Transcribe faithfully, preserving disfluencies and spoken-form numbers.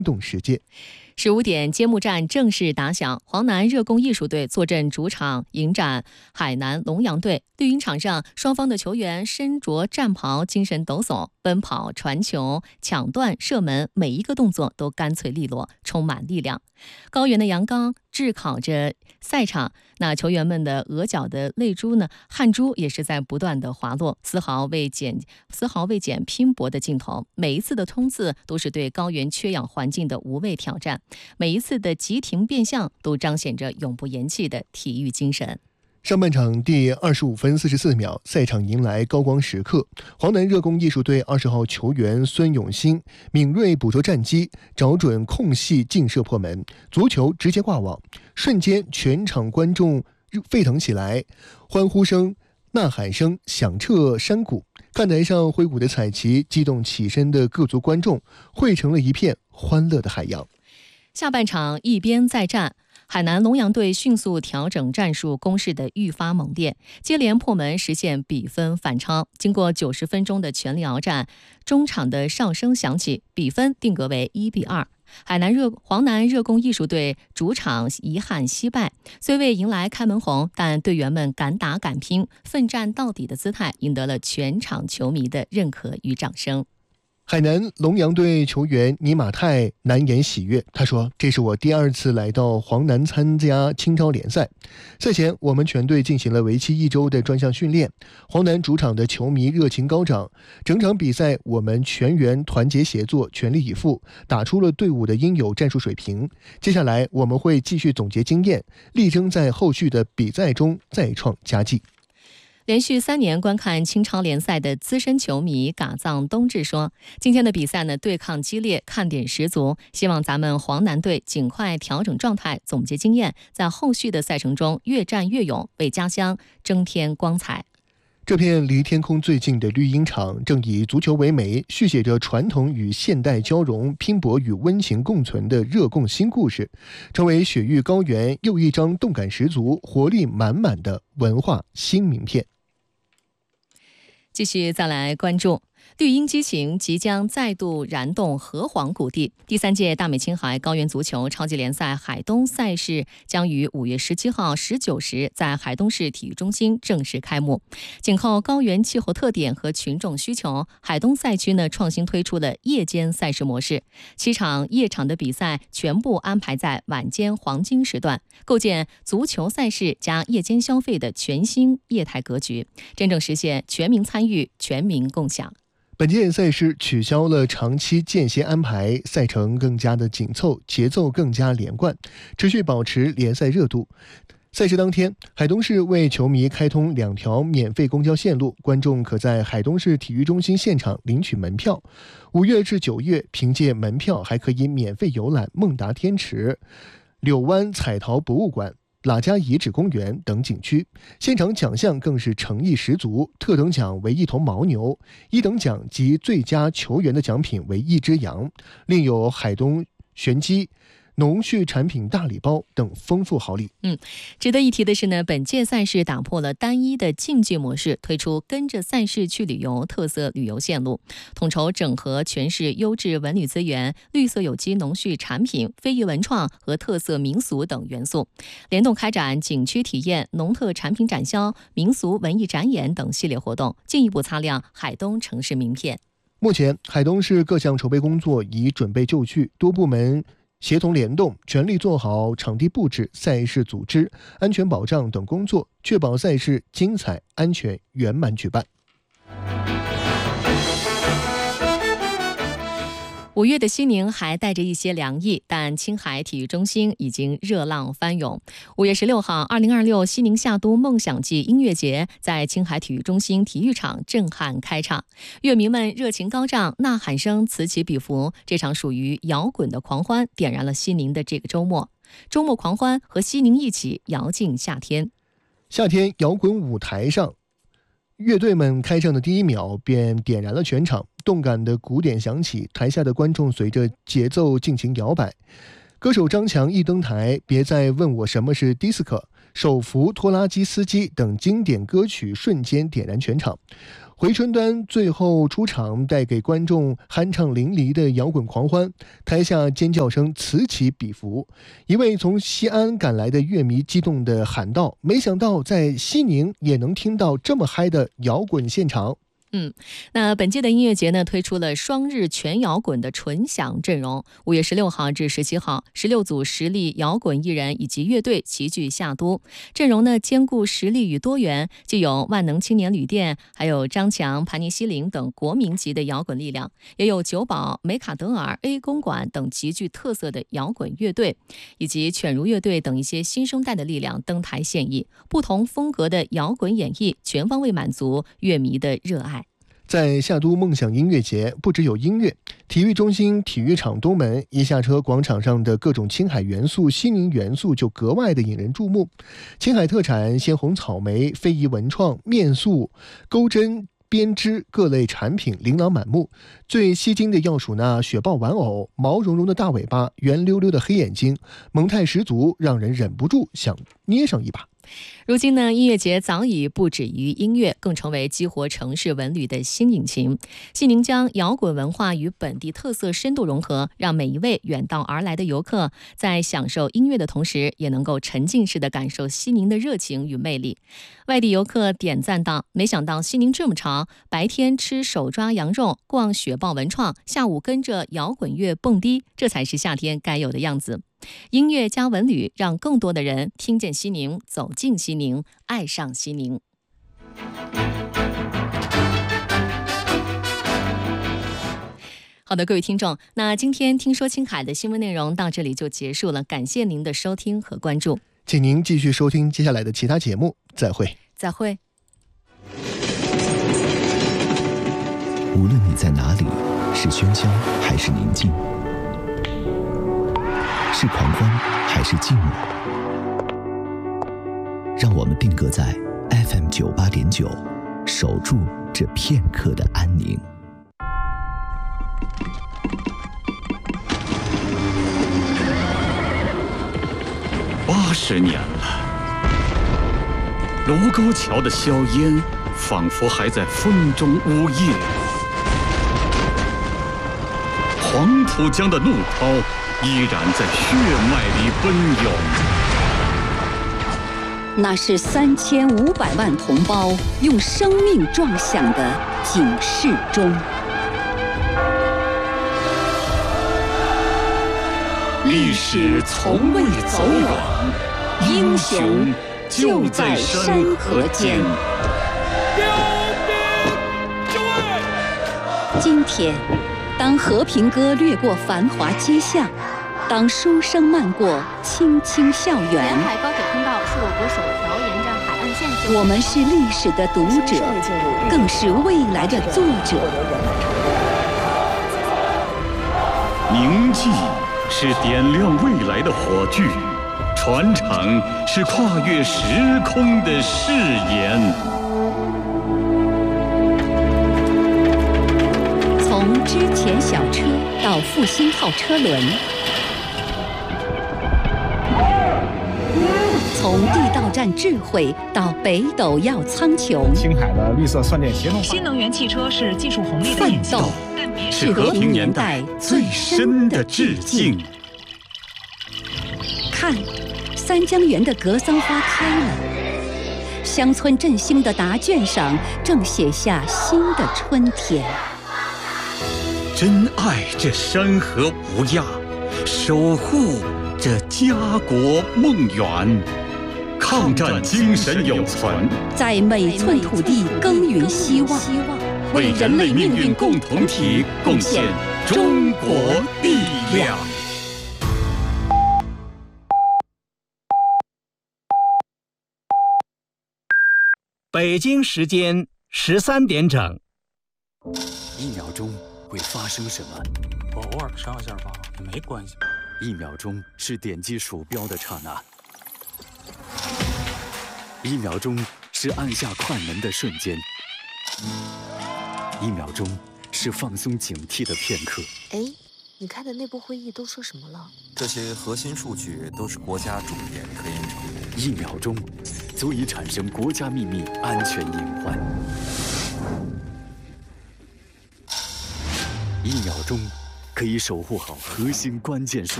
动世界。 十五点，揭幕战正式打响，黄南热贡艺术队坐镇主场迎战海南龙阳队。绿茵场上，双方的球员身着战袍，精神抖擞，奔跑、传球、抢断、射门，每一个动作都干脆利落，充满力量。高原的阳刚炙烤着赛场，那球员们的额角的泪珠呢，汗珠也是在不断的滑落，丝毫未减丝毫未减拼搏的劲头。每一次的冲刺都是对高原缺氧环境的无畏挑战，每一次的急停变向都彰显着永不言弃的体育精神。 上半场第二十五分四十四秒，赛场迎来高光时刻。黄南热贡艺术队二十号球员孙永新敏锐捕捉战机，找准空隙劲射破门，足球直接挂网，瞬间全场观众沸腾起来，欢呼声、呐喊声响彻山谷。看台上挥舞的彩旗，激动起身的各族观众汇成了一片欢乐的海洋。 下半场一边再战，海南龙阳队迅速调整战术，攻势的愈发猛烈，接连破门实现比分反超。经过九十分钟的全力鏖战，中场的哨声响起，比分定格为一比二。海南热黄南热贡艺术队主场遗憾惜败，虽未迎来开门红，但队员们敢打敢拼、奋战到底的姿态，赢得了全场球迷的认可与掌声。 海南龙阳队球员尼马泰难言喜悦，他说：“这是我第二次来到黄南参加青超联赛。赛前，我们全队进行了为期一周的专项训练。黄南主场的球迷热情高涨，整场比赛我们全员团结协作，全力以赴，打出了队伍的应有战术水平。接下来，我们会继续总结经验，力争在后续的比赛中再创佳绩。” 连续三年观看青超联赛的资深球迷嘎藏东志说：“今天的比赛呢，对抗激烈，看点十足。希望咱们黄南队尽快调整状态，总结经验，在后续的赛程中越战越勇，为家乡增添光彩。” 这片离天空最近的绿茵场，正以足球为媒，续写着传统与现代交融、拼搏与温情共存的热贡新故事，成为雪域高原又一张动感十足、活力满满的文化新名片。 继续再来关注绿茵激情即将再度燃动河湟谷地。第三届大美青海高原足球超级联赛海东赛事将于五月十七号十九时在海东市体育中心正式开幕。紧扣高原气候特点和群众需求，海东赛区呢创新推出了夜间赛事模式，七场夜场的比赛全部安排在晚间黄金时段，构建足球赛事加夜间消费的全新业态格局，真正实现全民参与、全民共享。 本届赛事取消了长期间歇安排，赛程更加的紧凑，节奏更加连贯，持续保持联赛热度。赛事当天，海东市为球迷开通两条免费公交线路，观众可在海东市体育中心现场领取门票。五月至九月，凭借门票还可以免费游览孟达天池、柳湾彩陶博物馆、喇家遗址公园等景区，现场奖项更是诚意十足，特等奖为一头牦牛，一等奖及最佳球员的奖品为一只羊，另有海东玄机、农畜产品大礼包等丰富好礼。 嗯，值得一提的是呢，本届赛事打破了单一的竞技模式，推出跟着赛事去旅游特色旅游线路，统筹整合全市优质文旅资源、绿色有机农畜产品、非遗文创和特色民俗等元素，联动开展景区体验、农特产品展销、民俗文艺展演等系列活动，进一步擦亮海东城市名片。 目前，海东市各项筹备工作已准备就绪，多部门协同联动，全力做好场地布置、赛事组织、安全保障等工作，确保赛事精彩、安全、圆满举办。 五月的西宁还带着一些凉意，但青海体育中心已经热浪翻涌。五月十六号，二零二六西宁夏都梦想季音乐节在青海体育中心体育场震撼开场，乐迷们热情高涨，呐喊声此起彼伏。这场属于摇滚的狂欢，点燃了西宁的这个周末。周末狂欢和西宁一起摇进夏天。 夏天摇滚舞台上，乐队们开唱的第一秒便点燃了全场，动感的鼓点响起，台下的观众随着节奏尽情摇摆。歌手张强一登台，别再问我什么是迪斯科、手扶拖拉机司机等经典歌曲瞬间点燃全场。 回春丹最后出场，带给观众酣畅淋漓的摇滚狂欢，台下尖叫声此起彼伏。一位从西安赶来的乐迷激动地喊道：“没想到在西宁也能听到这么嗨的摇滚现场。” 嗯，那本届的音乐节呢，推出了双日全摇滚的纯享阵容。五月十六号至十七号，十六组实力摇滚艺人以及乐队齐聚夏都，阵容呢兼顾实力与多元，既有万能青年旅店，还有张强、盘尼西林等国民级的摇滚力量，也有九宝、梅卡德尔、A 公馆等极具特色的摇滚乐队，以及犬儒乐队等一些新生代的力量登台献艺，不同风格的摇滚演绎，全方位满足乐迷的热爱。 在夏都梦想音乐节，不只有音乐，体育中心体育场东门一下车，广场上的各种青海元素、西宁元素就格外的引人注目。青海特产鲜红草莓、非遗文创、面塑、钩针编织各类产品琳琅满目，最吸睛的要数那雪豹玩偶，毛茸茸的大尾巴，圆溜溜的黑眼睛，萌态十足，让人忍不住想捏上一把。 如今呢，音乐节早已不止于音乐，更成为激活城市文旅的新引擎。西宁将摇滚文化与本地特色深度融合，让每一位远道而来的游客在享受音乐的同时，也能够沉浸式的感受西宁的热情与魅力。外地游客点赞道：“没想到西宁这么潮，白天吃手抓羊肉，逛雪豹文创，下午跟着摇滚乐蹦迪，这才是夏天该有的样子。”音乐加文旅，让更多的人听见西宁，走进西宁，爱上西宁。好的，各位听众，那今天听说青海的新闻内容到这里就结束了，感谢您的收听和关注， 请您继续收听接下来的其他节目，再会。 再会。 无论你在哪里，是喧嚣还是宁静，是狂欢还是寂寞，让我们定格在 F M 九八点九，守住这片刻的安宁。 八十年了，卢沟桥的硝烟仿佛还在风中呜咽，黄浦江的怒涛依然在血脉里奔涌。 那是三千五百万同胞用生命撞响的警示钟。 历史从未走远，英雄就在山河间。 今天，当和平歌掠过繁华街巷，当书声漫过青青校园， 沿海高铁通道是我国首条沿着海岸线。 我们是历史的读者，更是未来的作者。 铭记是点亮未来的火炬，传承是跨越时空的誓言。 从之前小车到复兴号车轮，从地道战智慧到北斗耀苍穹， 青海的绿色算电协同化， 新能源汽车是技术红利的奋斗是和平年代最深的致敬。 看，三江源的格桑花开了，乡村振兴的答卷上正写下新的春天。 珍爱这山河无恙，守护这家国梦圆，抗战精神永存， 在每寸土地耕耘希望， 为人类命运共同体贡献中国力量。 北京时间十三点整。 一秒钟会发生什么？ 我偶尔上一下吧，也没关系。 一秒钟是点击鼠标的刹那，一秒钟是按下快门的瞬间，一秒钟是放松警惕的片刻。 哎，你开的内部会议都说什么了？ 这些核心数据都是国家重点科研成果。 一秒钟足以产生国家秘密安全隐患。 一秒钟可以守护好核心关键数